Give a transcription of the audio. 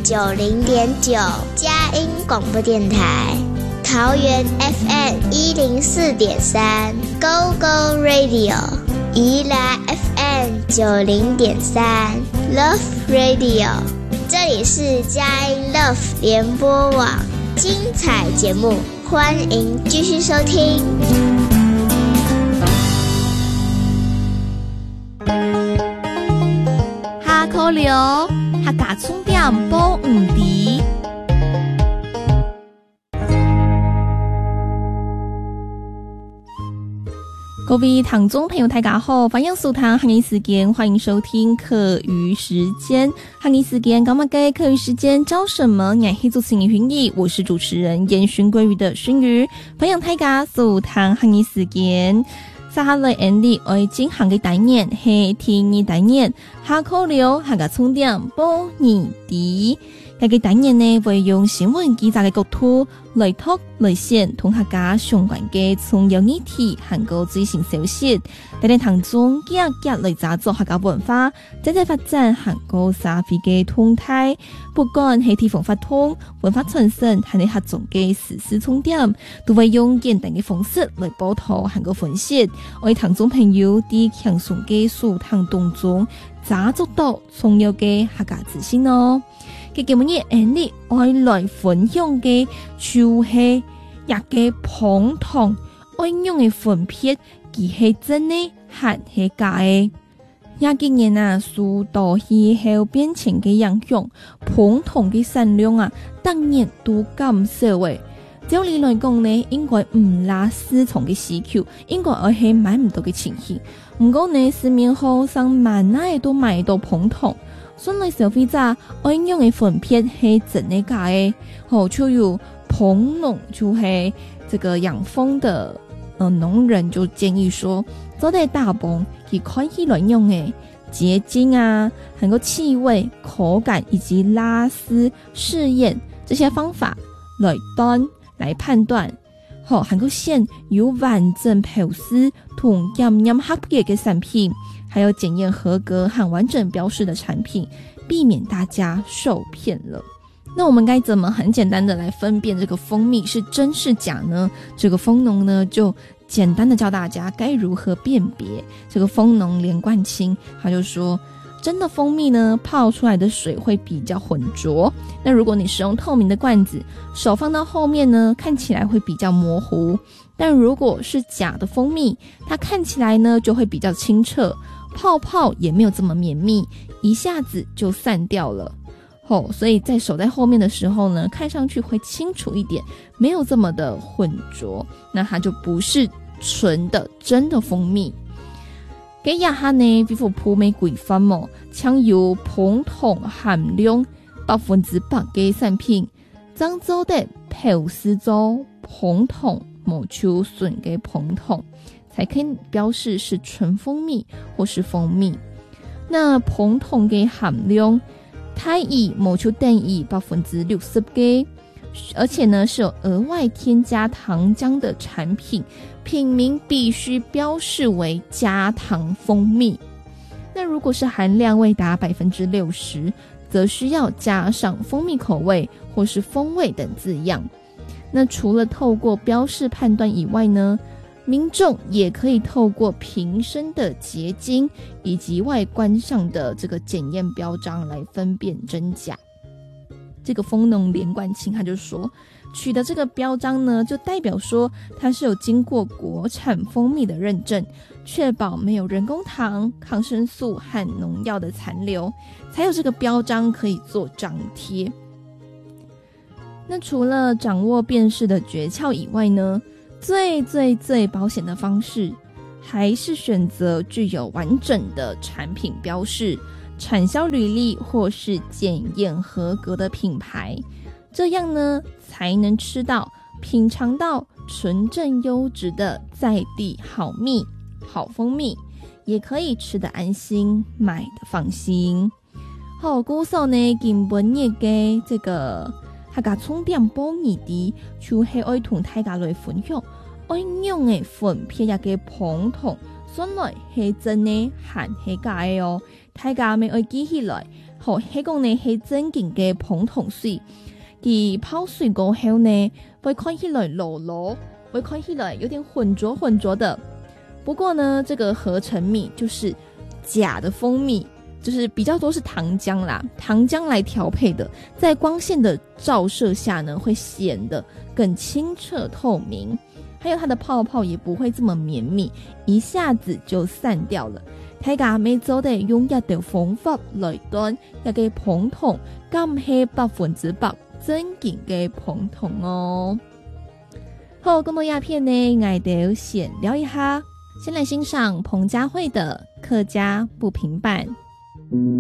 90.9佳音广播电台，桃园 FM104.3 Go Go Radio， 宜兰 FM90.3 Love Radio， 这里是佳音 Love 联播网，精彩节目欢迎继续收听。 下课了，客家充电保唔离。各位听众朋友大家好，欢迎收听客语时间，欢迎收听课余时间。客语时间今日嘅课余时间教什么？我是主持人薰衣，我是主持人严寻归语的薰衣，欢迎大家收听客语时间。接下來Andy我進行嘅單元係天意單元，下課了下個充電保年底。呢個單元呢會用新聞記者嘅角度來讀來寫同客家相關嘅重要議題和個最新消息，帶領當中一來製作客家文化經濟發展和個社會嘅動態，不管係地方發通文化傳承和你合眾嘅時事重點，都會用簡單嘅方式來報道和個分析。我哋聽眾朋友啲輕鬆嘅書堂當中製作到重要嘅客家資訊哦。嘅節目呢，Andy我來分享嘅就係一個捧糖愛用嘅分別，佢係真的還係假嘅。幾年啊，受到氣候變遷嘅影響，捧糖嘅產量啊，當然都減少嘅。照理來講呢，應該唔拉市場嘅需求，應該係係買唔到嘅情形。唔過呢，市面上上萬哪都買到捧糖。所以消費者愛用嘅分別係真的假的，就有捧農，就係這個養蜂的農人就建議說，做啲大棚佢可以來用嘅結晶啊，還有氣味、口感以及拉絲試驗這些方法來判斷，還有現有完整標示同驗驗合格嘅產品，還有檢驗合格和完整標示的產品，避免大家受騙了。那我們該怎麼很簡單的來分辨這個蜂蜜是真是假呢？這個蜂農呢就簡單的教大家該如何辨別。這個蜂農連冠清他就說，真的蜂蜜呢泡出來的水會比較渾濁，那如果你使用透明的罐子，手放到後面呢看起來會比較模糊，但如果是假的蜂蜜，它看起來呢就會比較清澈，泡泡也沒有這麼綿密，一下子就散掉了。所以在手在後面的時候呢，看上去會清楚一點，沒有這麼的渾濁，那它就不是純的真的蜂蜜。給一下呢，比如普美規範嘛，搶有捧糖含量100%嘅產品，將做的標示做捧糖冇抽純嘅捧糖，才可以標示是純蜂蜜或是蜂蜜。那捧糖嘅含量太乙冇抽等於60%嘅，而且呢是有額外添加糖漿的產品，品名必須標示為加糖蜂蜜。那如果是含量未達60%，則需要加上蜂蜜口味或是風味等字樣。那除了透過標示判斷以外呢，民眾也可以透過瓶身的結晶以及外觀上的這個檢驗標章來分辨真假。這個蜂農連冠清他就說，取得這個標章呢，就代表說它是有經過國產蜂蜜的認證，確保沒有人工糖、抗生素和農藥的殘留，才有這個標章可以做張貼。那除了掌握辨識的訣竅以外呢，最保險的方式還是選擇具有完整的產品標示、產銷履歷或是檢驗合格的品牌，這樣呢才能吃到、品嘗到純正優質的在地好蜜、好蜂蜜，也可以吃得安心，買得放心。好，故所呢今本日嘅這個客家充電保年底，就是愛同大家來分享愛用嘅分別一個捧糖，原來係真嘅還係假嘅哦。大家咪愛記起來， 好，迄個呢係真正嘅膨桶水，佢泡水過後呢，會看起來糯糯，會看起來有點渾濁的。不過呢，這個合成蜜就是假的蜂蜜，就是比較多是糖漿啦，糖漿來調配的，在光線的照射下呢，會顯得更清澈透明，還有它的泡泡也不會這麼綿密，一下子就散掉了。大家每做得用一條方法來燉一個膨桶，咁係100%真正嘅膨桶哦。好，咁多鴉片呢，我哋先聊一下。先來欣賞彭佳慧的《客家不平板》。